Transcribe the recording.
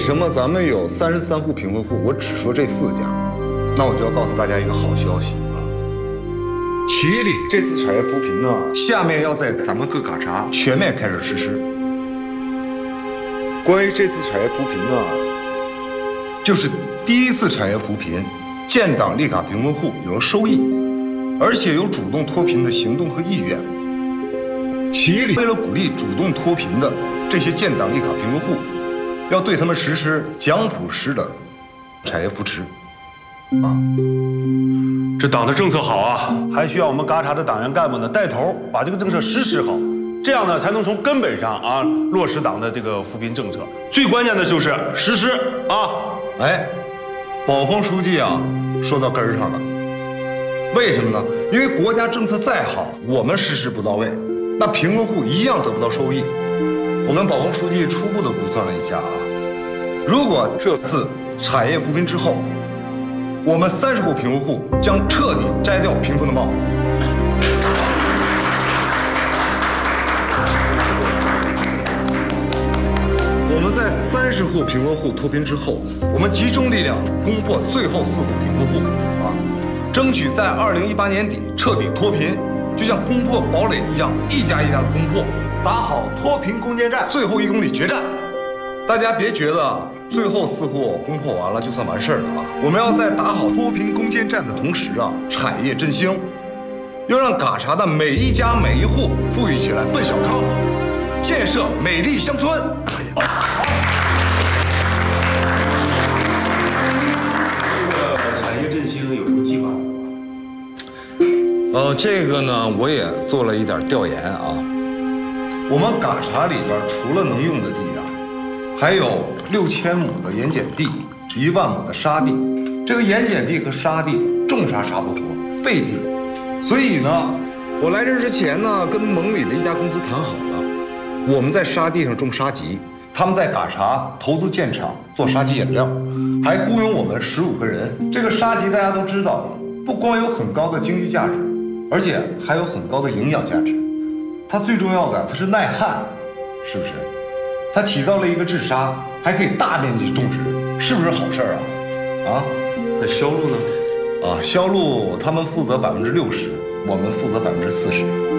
什么咱们有33户贫困户，我只说这4家？那我就要告诉大家一个好消息啊！ 齐力这次产业扶贫呢，下面要在咱们各嘎查全面开始实施。关于这次产业扶贫呢，就是第一次产业扶贫，建档立卡贫困户有了收益，而且有主动脱贫的行动和意愿。 齐力为了鼓励主动脱贫的这些建档立卡贫困户，要对他们实施奖补式的产业扶持。 这党的政策好啊，还需要我们嘎查的党员干部呢带头把这个政策实施好，这样呢才能从根本上落实党的这个扶贫政策。最关键的就是实施啊！ 哎，宝丰书记说到根儿上了。为什么呢？因为国家政策再好，我们实施不到位，那贫困户一样得不到收益。我跟宝丰书记初步的估算了一下如果这次产业扶贫之后，我们30户贫困户将彻底摘掉贫困的帽子。我们在30户贫困户脱贫之后，我们集中力量攻破最后4户贫困户争取在2018年底彻底脱贫，就像攻破堡垒一样，一家一家的攻破，打好脱贫攻坚战最后1公里决战。大家别觉得最后4户攻破完了就算完事儿了我们要在打好脱贫攻坚战的同时产业振兴，要让嘎查的每一家每一户富裕起来，奔小康，建设美丽乡村。 产业振兴有什么计划？ 这个呢，我也做了一点调研我们嘎查里边除了能用的地还有6000亩的盐碱地，1万亩的沙地。这个盐碱地和沙地种啥啥不活，废地。所以呢，我来这之前呢，跟蒙里的一家公司谈好了，我们在沙地上种沙棘，他们在嘎查投资建厂做沙棘饮料，还雇佣我们15个人。这个沙棘大家都知道，不光有很高的经济价值，而且还有很高的营养价值。它最重要的，它是耐旱，是不是？它起到了一个治沙，还可以大面积种植，是不是好事那销路呢？ 销路他们负责60%，我们负责40%。